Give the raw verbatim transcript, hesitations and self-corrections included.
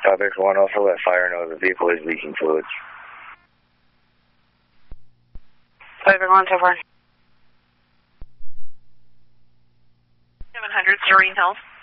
Topic one, also let fire know the vehicle is leaking fluids. Topic one, so far. seven hundred, Serene Hills.